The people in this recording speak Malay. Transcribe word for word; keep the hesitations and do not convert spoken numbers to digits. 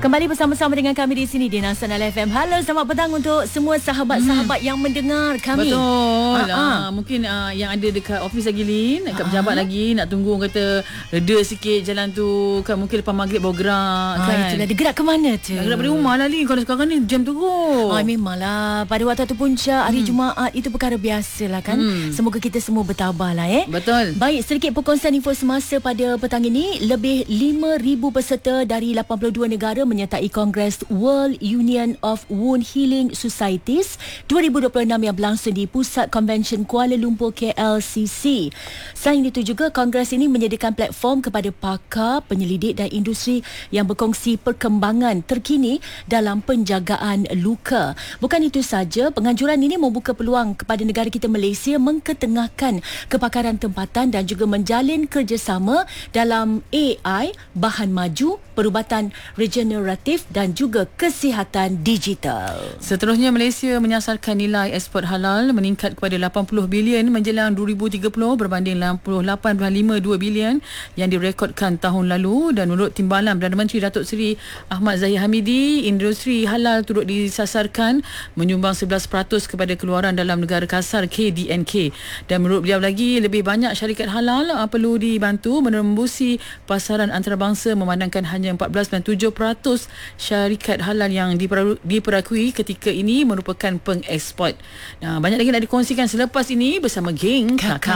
Kembali bersama-sama dengan kami di sini di Nasional F M. Halo, selamat petang untuk semua sahabat-sahabat hmm. yang mendengar kami. Betul. Ha-ha. Uh, mungkin uh, yang ada dekat office lagi, Lin, dekat Ha-ha. pejabat lagi, nak tunggu orang kata reda sikit jalan tu kan, mungkin lepas maghrib baru gerak Ha, kan. itulah, dia gerak ke mana tu? Nak gerak dari rumah lah, Lin. Kalau sekarang ni jam teruk. Ah, memanglah pada waktu puncak hari hmm. Jumaat itu perkara biasalah kan. Hmm. Semoga kita semua bertabahlah eh. Betul. Baik, sedikit perkongsian info semasa pada petang ini. Lebih lima ribu peserta dari lapan puluh dua negara menyertai Kongres World Union of Wound Healing Societies dua ribu dua puluh enam yang berlangsung di Pusat Convention Kuala Lumpur K L C C. Selain itu juga, Kongres ini menyediakan platform kepada pakar, penyelidik dan industri yang berkongsi perkembangan terkini dalam penjagaan luka. Bukan itu saja, penganjuran ini membuka peluang kepada negara kita Malaysia mengketengahkan kepakaran tempatan dan juga menjalin kerjasama dalam A I, bahan maju, perubatan regeneratif dan juga kesihatan digital. Seterusnya, Malaysia menyasarkan nilai ekspor halal meningkat kepada lapan puluh bilion menjelang dua ribu tiga puluh berbanding enam puluh lapan perpuluhan lima dua bilion yang direkodkan tahun lalu. Dan menurut Timbalan Perdana Menteri Datuk Seri Ahmad Zahid Hamidi, industri halal turut disasarkan menyumbang sebelas peratus kepada keluaran dalam negara kasar K D N K. Dan menurut beliau lagi, lebih banyak syarikat halal uh, perlu dibantu menembusi pasaran antarabangsa, memandangkan hanya empat belas dan tujuh peratus syarikat halal yang diperakui ketika ini merupakan pengeksport. Nah, banyak lagi nak dikongsikan selepas ini bersama geng Kakak.